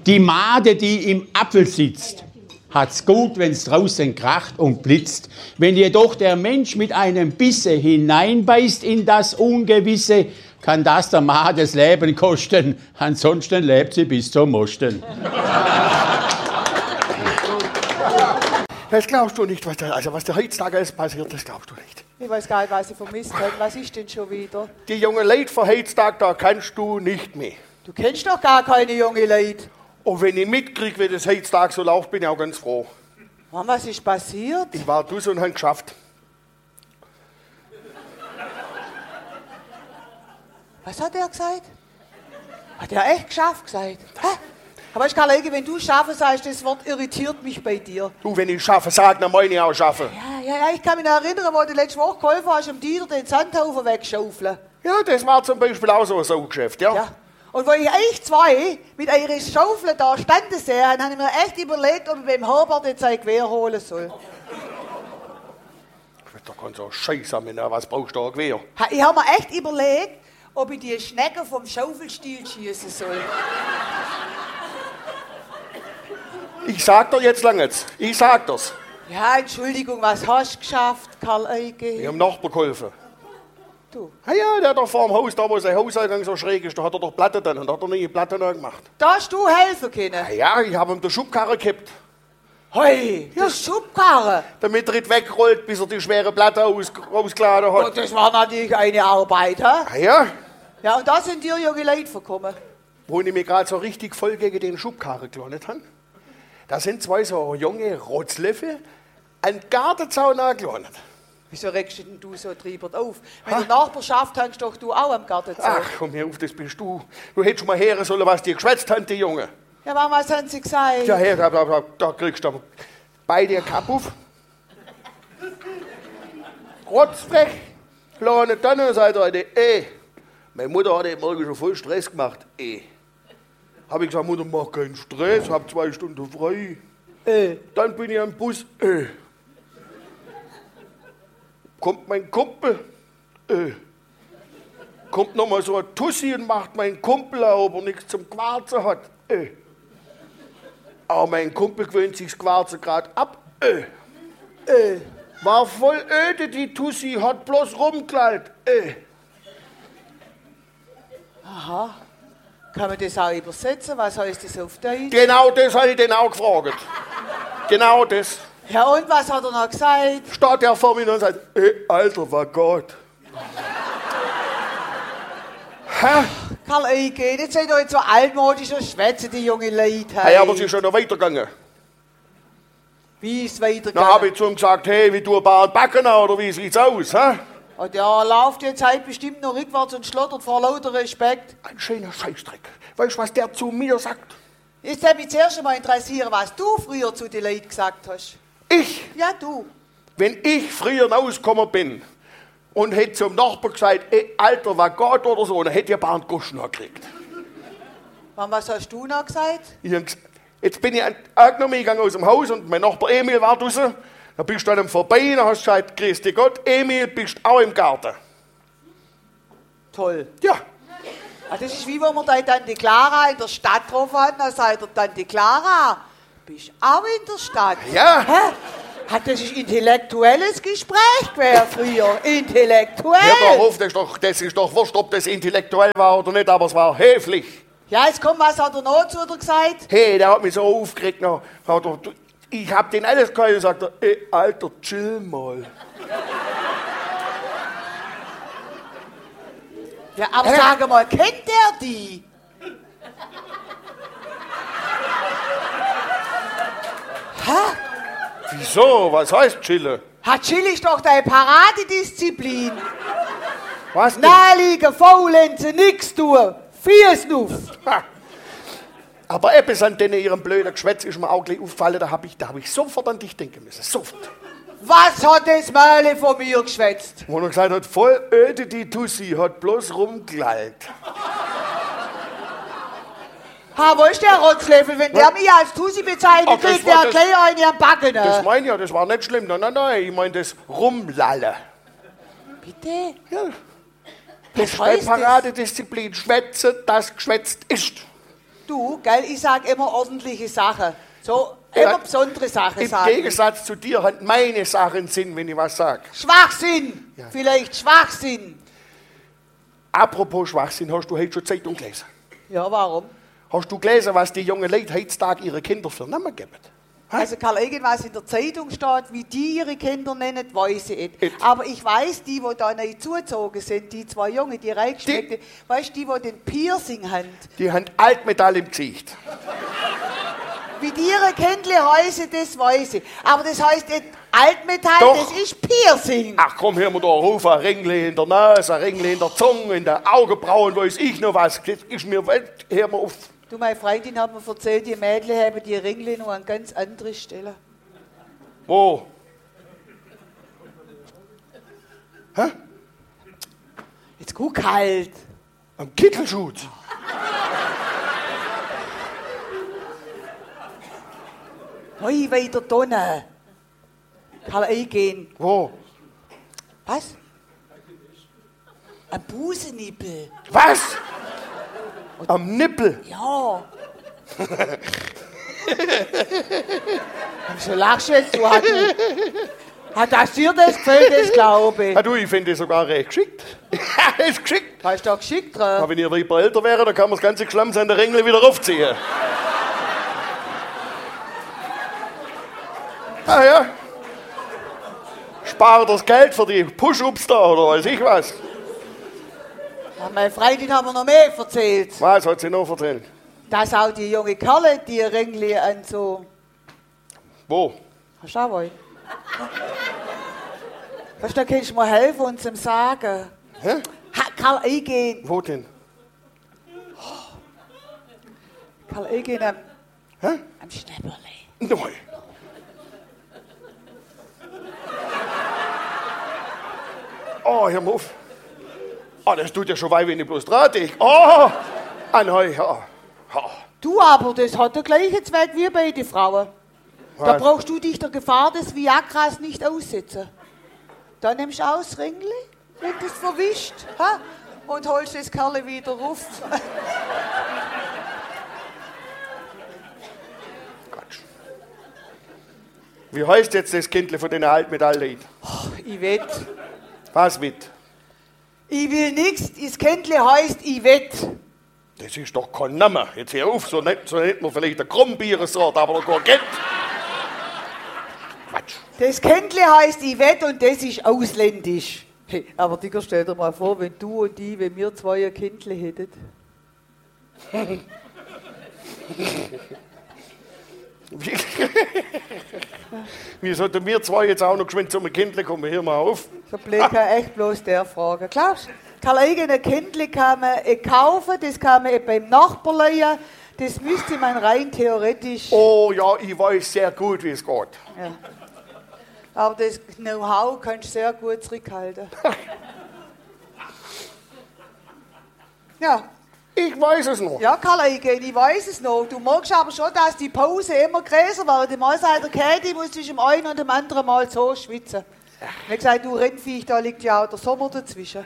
Die Made, die im Apfel sitzt, hat's gut, wenn's draußen kracht und blitzt. Wenn jedoch der Mensch mit einem Bisse hineinbeißt in das Ungewisse, kann das der Made das Leben kosten. Ansonsten lebt sie bis zum Mosten. Das glaubst du nicht, was der heutzutage alles passiert, das glaubst du nicht. Ich weiß gar nicht, was ich vermisst habe. Was ist denn schon wieder? Die jungen Leute von heutzutage, da kannst du nicht mehr. Du kennst doch gar keine jungen Leute. Und wenn ich mitkriege, wie das heutzutage so läuft, bin ich auch ganz froh. Mann, was ist passiert? Ich war dus und habe geschafft. Was hat er gesagt? Hat er echt geschafft gesagt? Hä? Aber ich kann legen, wenn du schaffen sagst, das Wort irritiert mich bei dir. Du, wenn ich schaffe, sag, dann meine ich auch schaffen. Ja, ich kann mich noch erinnern, wo du letzte Woche geholfen hast, um Dieter den Sandhaufen wegschaufeln. Ja, das war zum Beispiel auch so ein Saugeschäft, ja. Ja. Und wo ich euch zwei mit euren Schaufeln da standen sehe, habe ich mir echt überlegt, ob ich beim Herbert jetzt ein Gewehr holen soll. Da kannst du auch Scheiß haben, was brauchst du ein Gewehr? Ich habe mir echt überlegt, ob ich die Schnecken vom Schaufelstiel schießen soll. Ich sag dir jetzt lang jetzt. Ich sag das. Ja, Entschuldigung, was hast du geschafft, Karl Eike? Ich hab dem Nachbar geholfen. Du? Ja, der hat doch vor dem Haus, da wo sein Hauseingang so schräg ist, da hat er doch Platten drin und da hat er neue Platten neu gemacht. Da hast du helfen können? Ja, ich habe ihm die Schubkarre gekippt. Hey, Ja. die Schubkarre? Damit er nicht wegrollt, bis er die schwere Platte rausgeladen hat. Oh, das war natürlich eine Arbeit, hä? Ja, Ja, und da sind dir junge Leute verkommen. wo ich mich gerade so richtig voll gegen den Schubkarre gelohnt habe. Da sind zwei so junge Rotzlöffel an den Gartenzaun angelohnt. Wieso regst denn du so triebert auf? Wenn du Nachbarschaft hast, doch du auch am Gartenzaun. Ach, komm her auf, das bist du. Du hättest schon mal hören sollen, was die geschwätzt haben, die Junge. Ja, was haben sie gesagt? Ja, her, da kriegst du beide einen Kapp auf. Rotzfrech, lohnt dann und sagt heute, meine Mutter hat heute Morgen schon voll Stress gemacht, Habe ich gesagt, Mutter, mach keinen Stress, hab 2 Stunden frei. Dann bin ich am Bus, Kommt mein Kumpel, Kommt nochmal so ein Tussi und macht meinen Kumpel auf, ob er nichts zum Quarzen hat, Aber mein Kumpel gewöhnt sich das Quarzen gerade ab, War voll öde, die Tussi, hat bloß rumgeklallt, Aha. Kann man das auch übersetzen? Was heißt das auf Deutsch? Genau das habe ich den auch gefragt. Genau das. Ja, und was hat er noch gesagt? Steht er vor mir und sagt, Alter, war Gott. Hä? Karl Eike, jetzt seid ihr jetzt so altmodisch und schwätzen die jungen Leute. Hey, aber sie ist schon noch weitergegangen. Wie ist es weitergegangen? Dann habe ich zu ihm gesagt, hey, wie du ein paar Backen oder wie sieht's aus? Hä? Und der läuft jetzt halt bestimmt noch rückwärts und schlottert vor lauter Respekt. Ein schöner Scheißdreck. Weißt du, was der zu mir sagt? Jetzt würde mich zuerst einmal interessieren, was du früher zu den Leuten gesagt hast. Ich, Ja, du. wenn ich früher rausgekommen bin und hätte zum Nachbar gesagt, Alter, war Gott oder so, dann hätte ich ein paar Guschen gekriegt. Mann, was hast du noch gesagt? Jetzt bin ich irgendwann gegangen aus dem Haus und mein Nachbar Emil war draußen. Da bist du an ihm vorbei, dann hast du gesagt, grüß dich Gott, Emil, bist auch im Garten. Toll. Ja, Ah, das ist wie wenn wir da Tante Clara in der Stadt getroffen haben, dann sagt der Tante Clara, bist auch in der Stadt? ja. Hä? Ah, das ist intellektuelles Gespräch gewesen früher. Intellektuell. Hör doch auf, das ist doch wurscht, ob das intellektuell war oder nicht, aber es war höflich. Ja, jetzt komm, was hat er noch zu dir gesagt? Hey, der hat mich so aufgeregt. Ich hab den alles gehört und sagt, Alter, chill mal. Ja, aber sag mal, kennt der die? Hä? Wieso? Was heißt chillen? Chill ist doch deine Paradedisziplin. Was denn? Naheliegen, faulenzen, nix tun. Fiesnuff. Ha. Aber etwas an denen ihrem blöden Geschwätz ist mir auch gleich aufgefallen, da hab ich sofort an dich denken müssen. Sofort. Was hat das Mähle von mir geschwätzt? Wo er gesagt hat, voll öde die Tussi, hat bloß rumglallt. Ha, wo ist der Rotzlöffel? Wenn der mich als Tussi bezeichnet, Ach, das kriegt war der das- gleich einen am Backen. Das meine ich ja, das war nicht schlimm. Nein, ich meine das Rumlalle. Bitte? Ja. Was Das ist meine heißt das? Paradedisziplin. Schwätze, das geschwätzt ist. Du, gell, ich sag immer ordentliche Sachen. So, immer besondere Sachen Im sagen. Gegensatz zu dir hat meine Sachen Sinn, wenn ich was sage. Schwachsinn! Ja. Vielleicht Schwachsinn. Apropos Schwachsinn, hast du heute schon Zeitung gelesen? Ja, warum? Hast du gelesen, was die jungen Leute heutzutage ihre Kinder für Namen geben? Also Karl, irgendwas in der Zeitung steht, wie die ihre Kinder nennen, weiß ich nicht. Jetzt. Aber ich weiß, die da neu zugezogen sind, die zwei Jungen, die reingeschmeckten, weißt du, die den Piercing haben, Die haben Altmetall im Gesicht. wie die ihre Kinder heißen, das weiß ich. Aber das heißt nicht Altmetall, Doch. das ist Piercing. Ach komm, hör mal da ruf, ein Ringli in der Nase, ein Ringli in der Zunge, in der Augenbrauen, weiß ich noch was. Das ist mir Welt, hör mal auf. Du, meine Freundin hat mir erzählt, die Mädchen haben die Ringli nur an ganz andere Stellen. Wo? Jetzt guck halt. Am Kittelschutz. Hoi, weiter drinnen. Karl eingehen. Wo? Was? Ein Busennippel. Was? Am Nippel. Ja. Wieso lachst du jetzt? Hat das dir das gefällt, das glaube ich. Ah, du, ich finde das sogar recht geschickt. Ja, ist geschickt. Hast du da geschickt Aber dran? wenn ihr lieber älter wäre, dann kann man das ganze Geschlamm an der Ringli wieder aufziehen. Ah ja. Spare das Geld für die Push-Ups da oder weiß ich was. Ja, meine Freundin hat mir noch mehr erzählt. Was hat sie noch erzählt? Dass auch die junge Kerle die Ringli an so... Wo? Hast du auch einen? Weißt du, da kannst du mir helfen und zum Sagen. Hä? Karl eingehen. Wo denn? Karl eingehen am Hä? Schnäpperle. Nein. Oh, hör mal auf. Oh, das tut ja schon weh, wenn ich bloß dran denke. Oh, nein, ja. Du aber, das hat den gleichen Zweck wie bei den Frauen. Da Was? brauchst du dich der Gefahr des Viagras nicht aussetzen. Da nimmst du aus Ringli, wenn du es verwischt, ha? Und holst das Kerle wieder rauf. Quatsch. Wie heißt jetzt das Kindle von den Altmetallleuten? Ich will. Was mit? Ich will nichts, das Kindle heißt Yvette. Das ist doch kein Name. Jetzt hör auf, so nennt man vielleicht eine Krummbiere-Sorte, aber doch kein Kind. Quatsch. Das Kindle heißt Yvette und das ist ausländisch. Hey, aber Digga, stell dir mal vor, wenn du und ich, wenn wir zwei ein Kindle hätten. Wie sollten wir zwei jetzt auch noch geschwind zum Kindle kommen? Hör mal auf. So blöd kann echt bloß der fragen. Glaubst du, Karl eigene Kindle kann man kaufen, das kann man beim Nachbarn leihen, das müsste man rein theoretisch. Oh ja, ich weiß sehr gut, wie es geht. Ja. Aber das Know-how kannst du sehr gut zurückhalten. Ja, Ich weiß es noch. ja, Karl Eigen, ich weiß es noch. Du merkst aber schon, dass die Pause immer größer war. Die Mal sagt der Käthi, muss zwischen dem einen und dem anderen Mal so schwitzen. Ich habe gesagt, du Rennviech, da liegt ja auch der Sommer dazwischen.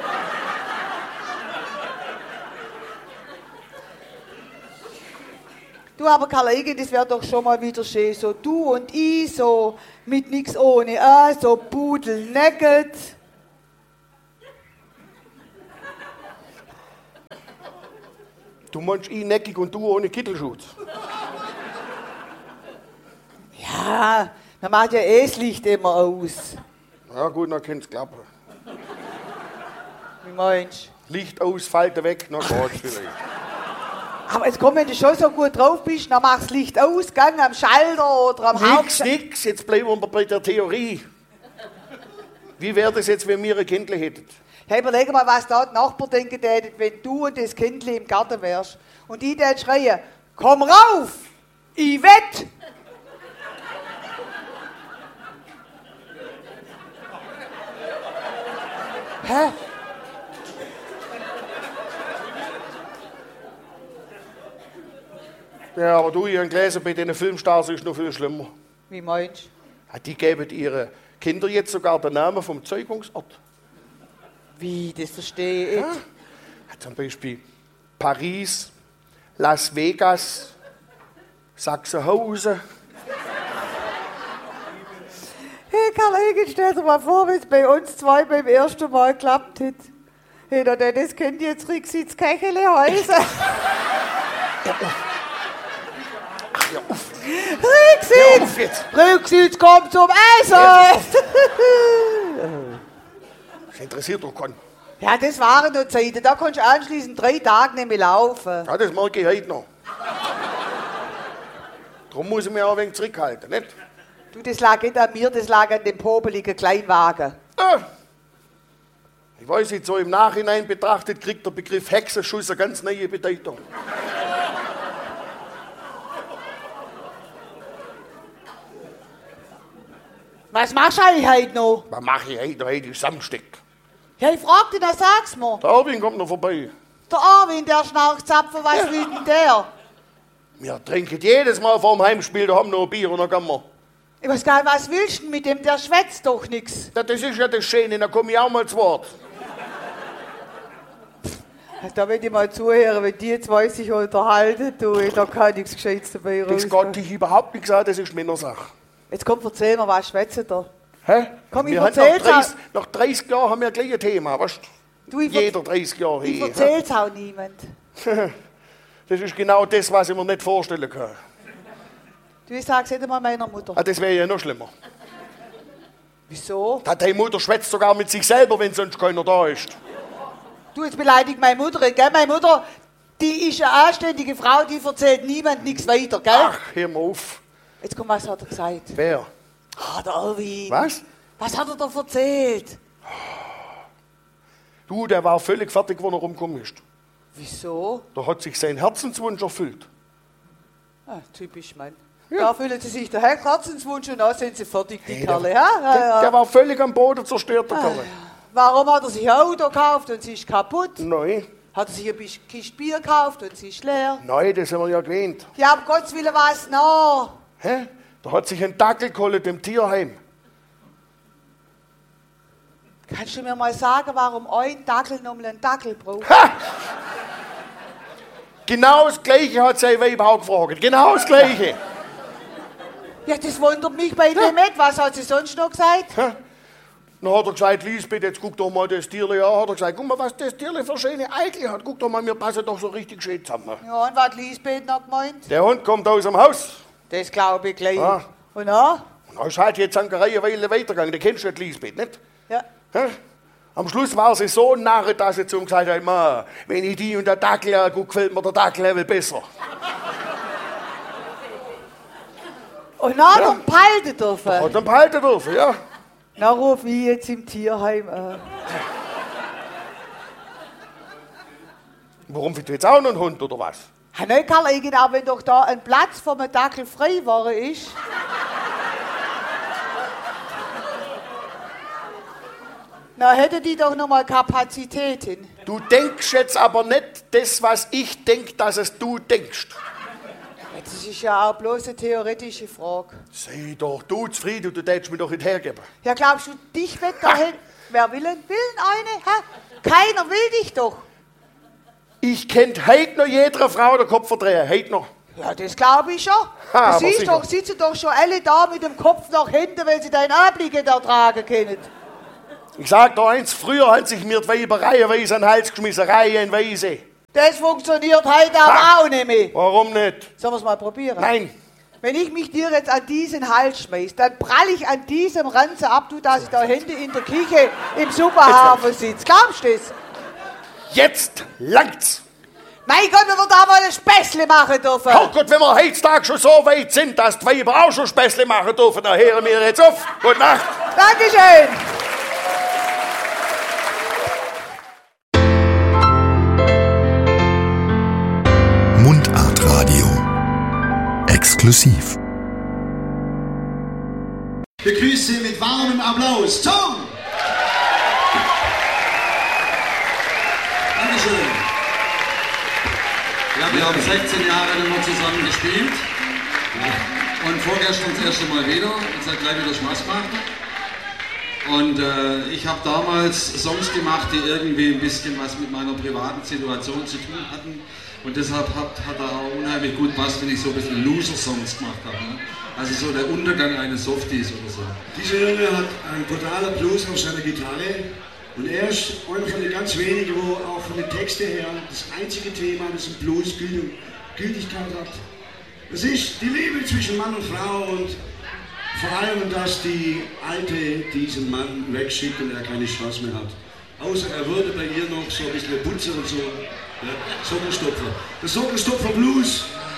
Du aber, Karl Eigen, das wäre doch schon mal wieder schön. So du und ich, so mit nix ohne, so pudelnackt. Du meinst ich neckig und du ohne Kittelschutz. Ja, dann macht ja das Licht immer aus. Ja gut, dann kann's klappen. Wie meinst du? Licht aus, Falte weg, dann geht's vielleicht. Aber jetzt komm, wenn du schon so gut drauf bist, dann machst das Licht aus, gang am Schalter oder am Nix, Hauptschalter. nix, jetzt bleiben wir bei der Theorie. Wie wäre das jetzt, wenn wir ein Kindle hätten? Hey, überleg mal, was da die Nachbarn denken täten, wenn du und das Kindli im Garten wärst. Und die täten schreien, komm rauf, Yvette! Hä? Ja, aber du, ich habe gelesen, bei den Filmstars ist es noch viel schlimmer. Wie meinst du? Ja, die geben ihre Kinder jetzt sogar den Namen vom Zeugungsort. Wie, das verstehe ich nicht. Ja, zum Beispiel Paris, Las Vegas, Sachsenhausen. Hey Karl-Heinz, stell dir mal vor, wie es bei uns zwei beim ersten Mal geklappt hat. Hey, das könnt ihr jetzt Rücksitz Kechele heißen. Rücksitz kommt zum Essen! Das interessiert doch keinen. Ja, das waren noch Zeiten. Da konntest du anschließend 3 Tage nicht mehr laufen. Ja, das mag ich heute noch. Darum muss ich mich auch ein wenig zurückhalten, nicht? Du, das lag nicht an mir, das lag an dem popeligen Kleinwagen. Ich weiß nicht, so im Nachhinein betrachtet kriegt der Begriff Hexenschuss eine ganz neue Bedeutung. Was machst du eigentlich heute noch? Was mache ich heute? Heute ist Samstag. Ja, ich frag dich, sag's mir. Der Arvin kommt noch vorbei. Der Arvin, der Schnarchzapfer, was will denn der? Wir trinken jedes Mal vor dem Heimspiel, da haben wir noch ein Bier und dann gehen wir. Ich weiß gar nicht, was willst du denn mit dem? Der schwätzt doch nix. Das ist ja das Schöne, da komme ich auch mal zu Wort. Da will ich mal zuhören, wenn die zwei sich unterhalten, du, da kann nichts Gescheites dabei raus. Das geht dich überhaupt nichts an, das ist Männersache. Jetzt komm, erzähl mir, was schwätzt da? Hä? Komm, ich wir haben erzähl's nach 30 Jahren haben wir gleich ein Thema, weißt du? Jeder 30 Jahre. Ich erzähl's auch niemand. Das ist genau das, was ich mir nicht vorstellen kann. Du, ich sag's nicht einmal meiner Mutter. Ah, das wäre ja noch schlimmer. Wieso? Deine Mutter schwätzt sogar mit sich selber, wenn sonst keiner da ist. Du, jetzt beleidigt meine Mutter, gell? Meine Mutter, die ist eine anständige Frau, die erzählt niemand nichts weiter, gell? Ach, hör mal auf. Jetzt komm, was hat er gesagt? Wer? Ah, der Arvin. Was? Was hat er da erzählt? Du, der war völlig fertig, wo er rumgekommen ist. Wieso? Da hat sich sein Herzenswunsch erfüllt. Ah, typisch, Mann. Ja. Da fühlen sie sich der Herzenswunsch und dann sind sie fertig, die Nee, Kerle. Ja? Der war völlig am Boden zerstört, der Kerl. Warum hat er sich ein Auto gekauft und sie ist kaputt? Nein, Hat er sich ein Kiste Bier gekauft und sie ist leer? nein, das haben wir ja gewähnt. Ja, um Gottes Willen, was noch? Hä? Da hat sich ein Dackel geholt im Tierheim. Kannst du mir mal sagen, warum ein Dackel nochmal einen Dackel braucht? Ha! Genau das Gleiche hat sein Weib auch gefragt. Genau das Gleiche. Ja, das wundert mich bei dem nicht. Was hat sie sonst noch gesagt? Ha? Dann hat er gesagt, Lisbeth, jetzt guck doch mal das Tierle an. Hat er gesagt, guck mal, was das Tierle für schöne Eichel hat. Guck doch mal, wir passen doch so richtig schön zusammen. Ja, und was hat Lisbeth noch gemeint? Der Hund kommt aus dem Haus. Das glaube ich gleich. Ja. Und dann? Und dann ist halt jetzt eine Reihe Weile weitergegangen. Du kennst nicht Lisbeth, nicht? Ja. Ha? Am Schluss war sie so narre, dass sie zu ihm gesagt hat, Ma, wenn ich die und der Dackel angucke, gefällt mir der Dackel besser. Und dann hat er ihn behalten dürfen. Hat ihn behalten dürfen, ja. Dann rufe ich jetzt im Tierheim an. Warum findet jetzt auch noch einen Hund, oder was? Ja, nein, Karl, genau, wenn doch da ein Platz vom Dackel frei geworden ist. Na, hätte die doch noch mal Kapazitäten. Du denkst jetzt aber nicht das, was ich denk, dass es du denkst. Das ist ja auch bloß eine theoretische Frage. Sei doch du zufrieden, du darfst mir doch nicht hergeben. Ja, glaubst du, dich wird dahin... Wer will einen? Will eine? Ha? Keiner will dich doch. Ich kennt heute noch jeder Frau den Kopf verdrehen, heute noch. Ja, das glaube ich schon. Ha, Du siehst doch, sitzen doch schon alle da mit dem Kopf nach hinten, weil sie deinen Anblick nicht ertragen können. Ich sag dir eins, früher haben sich mir die Weiber reihenweise an den Hals geschmissen, reihenweise. Das funktioniert heute aber auch nicht mehr. Warum nicht? Sollen wir es mal probieren? Nein. Wenn ich mich dir jetzt an diesen Hals schmeiß, dann prall ich an diesem Ranze ab, du, dass ich da hinten in der Küche im Superhafen sitze. Glaubst du das? Jetzt langt's. Mein Gott, wenn wir da mal ein Späßle machen dürfen. Oh Gott, wenn wir heutzutage schon so weit sind, dass die Weiber auch schon Späßle machen dürfen, dann hören wir jetzt auf. Gute Nacht. Dankeschön. Mundartradio. Exklusiv. Begrüße mit warmem Applaus Tom! Dankeschön. Ja, wir haben 16 Jahre immer zusammen gespielt. Und vorgestern das erste Mal wieder. Es hat gleich wieder Spaß gemacht. Und ich habe damals Songs gemacht, die irgendwie ein bisschen was mit meiner privaten Situation zu tun hatten. Und deshalb hat er auch unheimlich gut passt, wenn ich so ein bisschen Loser-Songs gemacht habe. Ne? Also so der Untergang eines Softies oder so. Dieser Junge hat einen brutalen Blues auf seiner Gitarre. Und er ist einer von den ganz wenigen, wo auch von den Texten her das einzige Thema, das im Blues Gültigkeit hat. Das ist die Liebe zwischen Mann und Frau und vor allem, dass die Alte diesen Mann wegschickt und er keine Chance mehr hat. Außer er würde bei ihr noch so ein bisschen putzen und so. Ja, Sockelstopfer. Der Sockelstopfer Blues